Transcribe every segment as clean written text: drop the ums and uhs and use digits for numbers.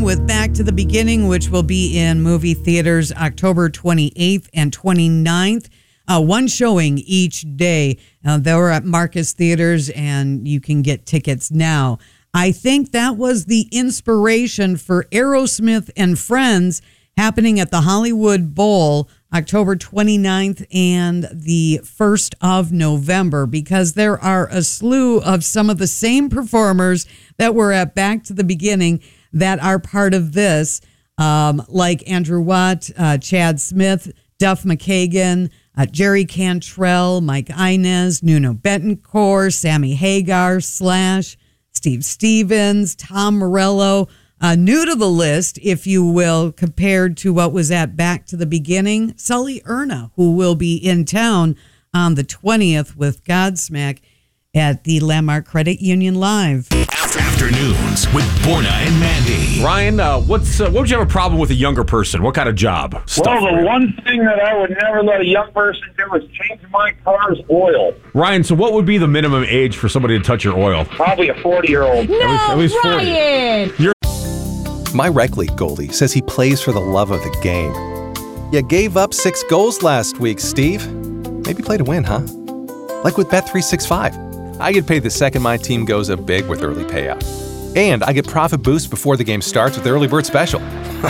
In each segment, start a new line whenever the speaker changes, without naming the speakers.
with Back to the Beginning, which will be in movie theaters October 28th and 29th. One showing each day. They were at Marcus Theaters, and you can get tickets now. I think that was the inspiration for Aerosmith and Friends happening at the Hollywood Bowl October 29th and the 1st of November, because there are a slew of some of the same performers that were at Back to the Beginning that are part of this, like Andrew Watt, Chad Smith, Duff McKagan, Jerry Cantrell, Mike Inez, Nuno Betancourt, Sammy Hagar, Slash, Steve Stevens, Tom Morello. New to the list, if you will, compared to what was at Back to the Beginning, Sully Erna, who will be in town on the 20th with Godsmack at the Landmark Credit Union Live.
Afternoons with Borna and Mandy.
Ryan, what would you have a problem with a younger person? What kind of job?
Well, the one thing that I would never let a young person do is change my car's oil.
Ryan, so what would be the minimum age for somebody to touch your oil?
Probably a 40-year-old.
No,
at least 40.
Ryan!
My rec league goalie says he plays for the love of the game. You gave up 6 goals last week, Steve. Maybe play to win, huh? Like with Bet365. I get paid the second my team goes up big with early payout. And I get profit boost before the game starts with the early bird special.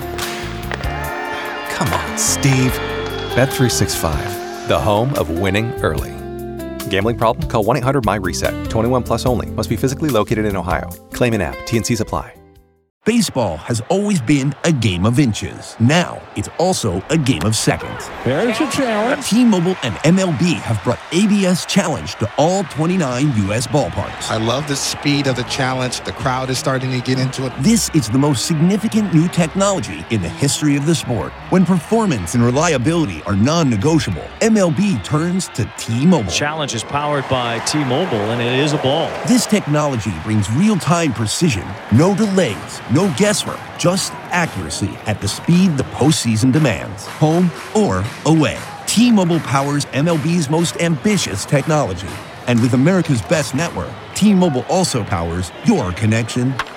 Come on, Steve. Bet365, the home of winning early. Gambling problem? Call 1-800-MY-RESET. 21 plus only. Must be physically located in Ohio. Claim in app. T&Cs apply.
Baseball has always been a game of inches. Now, it's also a game of seconds.
There's a challenge.
T-Mobile and MLB have brought ABS Challenge to all 29 U.S. ballparks.
I love the speed of the challenge. The crowd is starting to get into it.
This is the most significant new technology in the history of the sport. When performance and reliability are non-negotiable, MLB turns to T-Mobile.
Challenge is powered by T-Mobile, and it is a ball.
This technology brings real-time precision, no delays, no guesswork, just accuracy at the speed the postseason demands, home or away. T-Mobile powers MLB's most ambitious technology. And with America's best network, T-Mobile also powers your connection